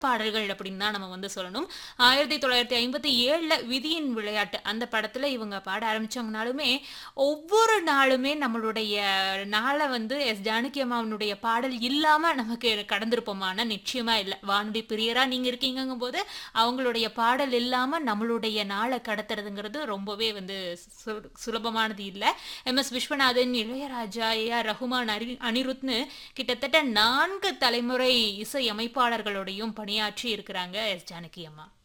பாடல்கள் அப்படின்னு தான் நம்ம வந்து சொல்லணும். 1957ல விதியின் விளையாட்டு அந்த படத்துல இவங்க பாட ஆரம்பிச்சாங்கனாலுமே, ஒவ்வொரு நாளுமே நம்மளுடைய நாள வந்து எஸ். ஜானகி அம்மாவினுடைய பாடல் இல்லாம நமக்கு கடந்திருப்போமான்னா நிச்சயமா இல்ல. வானொலி பிரியரா நீங்க இருக்கீங்கங்கும்போது, அவங்களுடைய பாடல் இல்லாம நம்மளுடைய நாள கடத்துறதுங்கிறது ரொம்பவே வந்து சுலபமானது இல்ல. எம்.எஸ். விஸ்வநாதன், இளையராஜா, ஏ.ஆர். ரஹ்மான், அனிருத்னு கிட்டத்தட்ட 4 தலைமுறை இசை அமைப்பாளர்களோடையும் பணியாற்றி இருக்கிறாங்க எஸ். ஜானகி அம்மா.